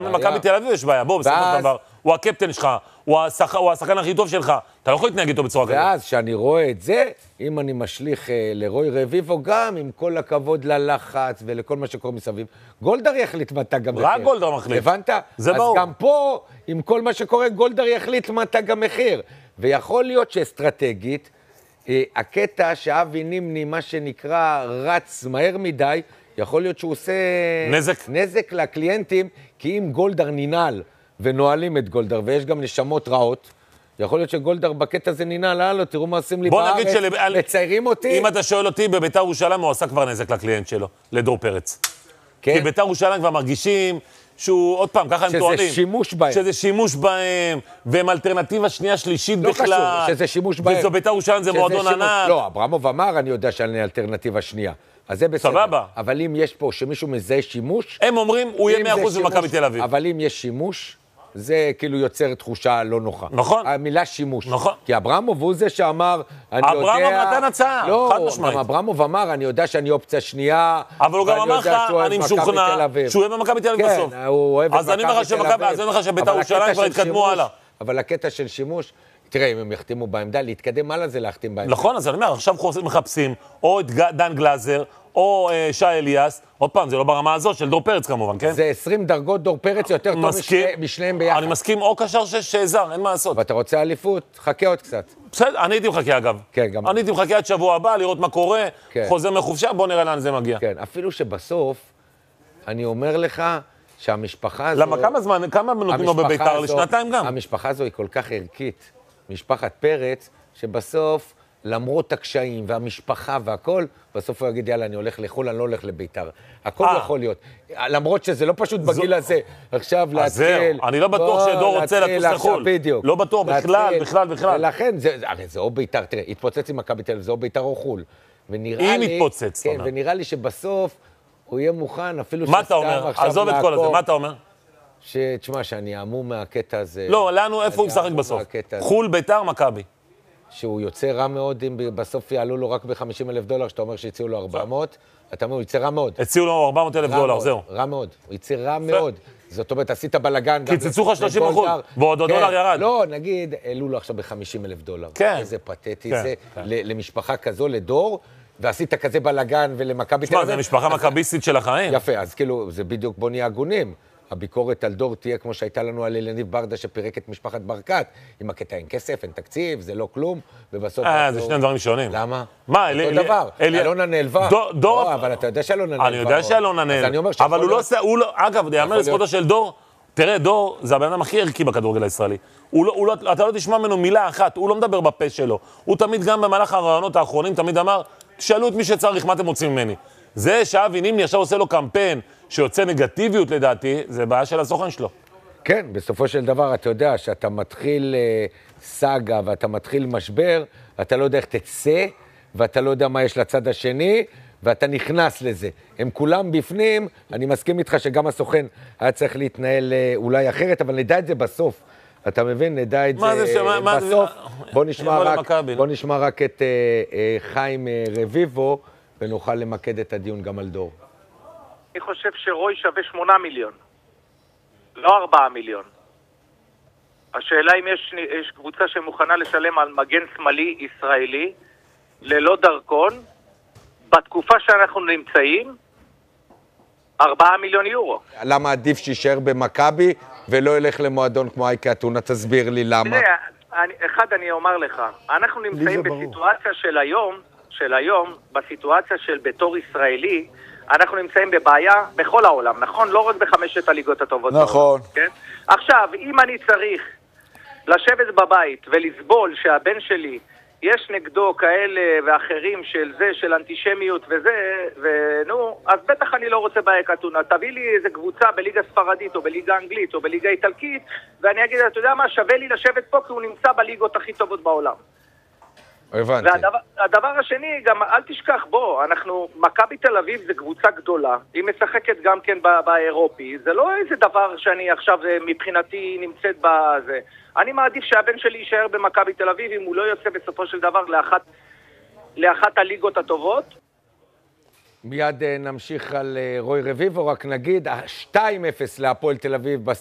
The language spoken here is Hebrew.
במכבי תל אביב יש בעיה, בוא, בסופו של דבר, הוא הקפטן שלך, הוא השחקן הכי טוב שלך, אתה לא יכול להתנהג איתו בצורה כזאת. ואז, כשאני רואה את זה, אם אני משליך לרוי רביבו, גם עם כל הכבוד ללחץ ולכל מה שקורה מסביב, גולדהר יחליט מה תג המחיר. רק גולדהר מחליט. הבנת? זה אז ברור. גם פה, עם כל מה שקורה, גולדהר יחליט מה תג המחיר. ויכול להיות שאסטרטגית, הקטע שאבי נימני, מה שנקרא, רץ מהר מדי, יכול להיות שהוא עושה נזק לקליינטים, כי אם גולדהר ננעל ונועלים את גולדהר, ויש גם נשמות רעות, יכול להיות שגולדהר בקטע הזה ננעל, תראו מה עושים לי בארץ, מציירים אותי. אם אתה שואל אותי, בביתר ירושלים הוא עשה כבר נזק לקליינט שלו, לדור פרץ. כן? כי ביתר ירושלים כבר מרגישים שהוא, עוד פעם, ככה הם טוענים. שזה שימוש בהם. שזה שימוש בהם, והם אלטרנטיבה שנייה שלישית בכלל. לא חשוב, שזה שימוש בהם. וזו ביתר ירושלים, זה מועדון ענק. לא, אברמוב אמר, אני יודע שאני אלטרנטיבה שנייה. אז זה בסדר. סבבה. אבל אם יש פה שמישהו מזהה שימוש... הם אומרים, הוא יהיה 100% במכבי תל אביב. אבל אם יש שימוש, זה כאילו יוצר תחושה לא נוחה. נכון. המילה שימוש. נכון. כי אברמוב הוא זה שאמר, אני יודע... אברמוב נתן הצעה, חד משמעית. לא, אברמוב אמר, אני יודע שאני אופציה שנייה, אבל הוא גם אמר לך, אני משוכנע, שהוא יהיה במכבי תל אביב בסוף. כן, הוא אוהב את מכבי תל אביב. אז אני אומר לך שביתר ירושלים כבר התקדמו הלאה. אבל הקטע של שימוש, תראה, אם הם יחתימו בעמדה, להתקדם הלאה זה להחתים בעמדה. נכון, אז אני אומר, עכשיו מחפשים או את דן גלאזר, או שי אליאס, עוד פעם, זה לא ברמה הזאת של דור פרץ כמובן, כן? זה 20 דרגות דור פרץ יותר טוב משניהם ביחד. אני מסכים, או קשר שזר, אין מה לעשות. ואתה רוצה אליפות? חכה עוד קצת. בסדר, אני הייתי מחכה אגב. כן, גם. אני הייתי מחכה עד שבוע הבא, לראות מה קורה, חוזר מחופשה, בוא נראה לאן זה מגיע. כן, אפילו שבסוף, אני אומר לך שהמשפחה הזו... למה, כמה נותנים לו בביתר? לשנתיים גם. המשפחה הזו היא כל כך ערכית, משפחת פרץ, שבסוף... למרות הקשיים והמשפחה והכל, בסוף הוא יגיד, יאללה, אני הולך לחול, אני לא הולך לביתר. הכל יכול להיות. למרות שזה לא פשוט בגיל הזה. עכשיו להתחיל... אני לא בטוח שדור רוצה לטוס לחול. בדיוק. לא בטוח, בכלל. ולכן, הרי זה או ביתר, תראה, התפוצץ עם מכבי תל אביב, זה או ביתר או חול. אם התפוצץ. כן, ונראה לי שבסוף הוא יהיה מוכן, אפילו מה אתה אומר? עזוב את כל הזה, מה אתה אומר? שתשמע, שאני אעמום מהקטע הזה... לא, לנו איפה הוא משחק בסוף? חול, ביתר, מכבי. שהוא יוצא רע מאוד, אם בסוף יעלו לו רק $50,000, שאתה אומר שהציעו לו 400, אתה אומר, הוא יצא רע מאוד. הציעו לו $400,000, זהו. רע מאוד, הוא יצא רע מאוד. זאת אומרת, עשית בלגן. קיצצו לך 30%, ועוד הדולר ירד. לא, נגיד, העלו לו עכשיו $50,000. כן. איזה פתטי זה, למשפחה כזו, לדור, ועשית כזה בלגן ולמכבי תל אביב. זה משפחה מכביסטית של החיים. יפה, אז כאילו, זה בדיוק בוא נהיה הגונים. הביקורת על דור תהיה כמו שהייתה לנו על אלניב ברדה שפירק את משפחת ברקת. עם הקטע אין כסף, אין תקציב, זה לא כלום, ובסוף... זה שני דברים שונים. למה? מה? אותו דבר. אלונה נעלבה. דור... אבל אתה יודע שאלונה נעלבה. אני יודע שאלונה נעלבה. אבל הוא לא עושה... אגב, יאמר לזכותו של דור, תראה, דור זה הבן אדם הכי ערכי בכדורגל הישראלי. אתה לא תשמע ממנו מילה אחת, הוא לא מדבר בפה שלו. הוא תמיד גם במהלך הרעיונות האחרונים תמיד אמר, תשאלו את מי שצריך, מה אתם רוצים ממני? זה שאבי נימני עכשיו עושה לו קמפיין שיוצא נגטיביות לדעתי, זה בעיה של הסוכן שלו. כן, בסופו של דבר אתה יודע שאתה מתחיל סאגה ואתה מתחיל משבר, אתה לא יודע איך תצא, ואתה לא יודע מה יש לצד השני, ואתה נכנס לזה. הם כולם בפנים, אני מסכים איתך שגם הסוכן היה צריך להתנהל אולי אחרת, אבל נדע את זה בסוף. אתה מבין? נדע את זה בסוף. בוא נשמע רק את חיים רביבו, ונוכל למקד את הדיון גם על דור. אני חושב שרוי שווה 8 מיליון, לא 4 מיליון. השאלה אם יש קבוצה שמוכנה לשלם על מגן שמאלי ישראלי, ללא דרכון, בתקופה שאנחנו נמצאים, 4 מיליון יורו. למה עדיף שישאר במכבי ולא ילך למועדון כמו אייקה אתונה? תסביר לי למה. אחד אני אומר לך, אנחנו נמצאים בסיטואציה של היום, בסיטואציה של בתור ישראלי, אנחנו נמצאים בבעיה בכל העולם, נכון? לא רק בחמשת הליגות הטובות. נכון. כן? עכשיו, אם אני צריך לשבת בבית ולסבול שהבן שלי יש נגדו כאלה ואחרים של זה, של אנטישמיות וזה, ונו, אז בטח אני לא רוצה באייקה אתונה. תביא לי איזה קבוצה בליגה ספרדית או בליגה אנגלית או בליגה איטלקית, ואני אגיד, אתה יודע מה, שווה לי לשבת פה כי הוא נמצא בליגות הכי טובות בעולם. הבנתי. והדבר השני, גם אל תשכח, מכבי תל אביב זה קבוצה גדולה, היא משחקת גם כן באירופי, זה לא איזה דבר שאני עכשיו מבחינתי נמצאת בזה. אני מעדיף שהבן שלי יישאר במכבי תל אביב אם הוא לא יוצא בסופו של דבר לאחת הליגות הטובות. מיד נמשיך על רוי רביבו, רק נגיד, 2-0 להפועל תל אביב